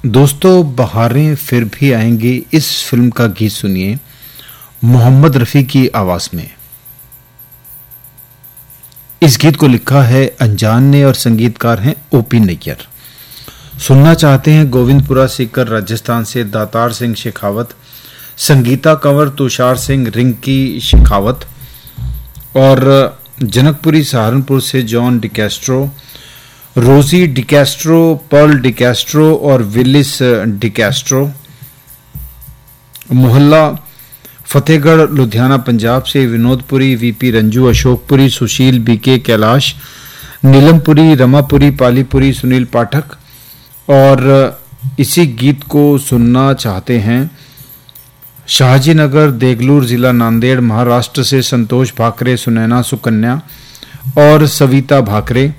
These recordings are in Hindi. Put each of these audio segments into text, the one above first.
दोस्तों, बहारें फिर भी आएंगी इस फिल्म का गीत सुनिए मोहम्मद रफ़ी की आवाज में। इस गीत को लिखा है अनजान ने और संगीतकार हैं ओपी नैयर। सुनना चाहते हैं गोविंदपुरा सीकर राजस्थान से दातार सिंह शेखावत, संगीता कंवर, तुषार सिंह, रिंकी शेखावत और जनकपुरी सहारनपुर से जॉन डिकैस्ट्रो, रोजी डिकैस्ट्रो, पर्ल डिकैस्ट्रो और विलिस डिकैस्ट्रो। मोहल्ला फतेहगढ़ लुधियाना पंजाब से विनोदपुरी, वीपी रंजू, अशोकपुरी, सुशील, बीके, कैलाश, नीलमपुरी, रमापुरी, पालीपुरी, सुनील पाठक। और इसी गीत को सुनना चाहते हैं शाहजीनगर, देगलूर जिला नांदेड़ महाराष्ट्र से संतोष भाकरे, सुनैना, सुकन्या और सविता भाकरे।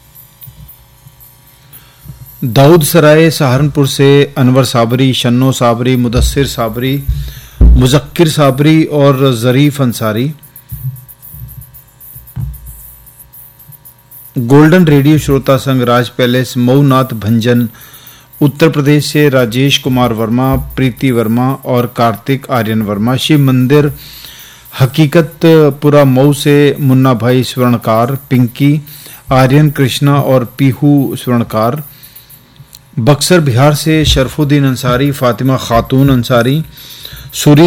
दाऊद सराय सहारनपुर से अनवर साबरी, शन्नो साबरी, मुदस्सिर साबरी, मुजक्किर साबरी और जरीफ अंसारी। गोल्डन रेडियो श्रोता संघ राज पैलेस मऊनाथ भंजन उत्तर प्रदेश से राजेश कुमार वर्मा, प्रीति वर्मा और कार्तिक आर्यन वर्मा। शिव मंदिर हकीकतपुरा मऊ से मुन्ना भाई स्वर्णकार, पिंकी, आर्यन, कृष्णा और पीहू स्वर्णकार। बक्सर बिहार से शरफुद्दीन अंसारी, फातिमा खातून अंसारी, सूरी